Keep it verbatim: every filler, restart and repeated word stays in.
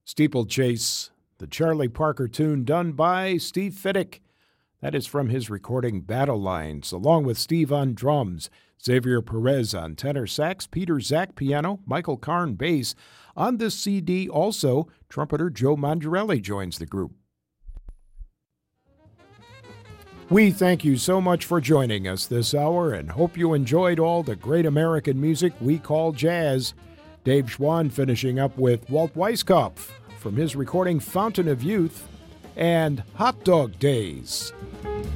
Steeplechase, the Charlie Parker tune done by Steve Fiddick. That is from his recording Battle Lines, along with Steve on drums, Xavier Perez on tenor sax, Peter Zach piano, Michael Karn bass. On this C D also, trumpeter Joe Mangiarelli joins the group. We thank you so much for joining us this hour and hope you enjoyed all the great American music we call jazz. Dave Schwann finishing up with Walt Weiskopf from his recording Fountain of Youth and Hot Dog Days.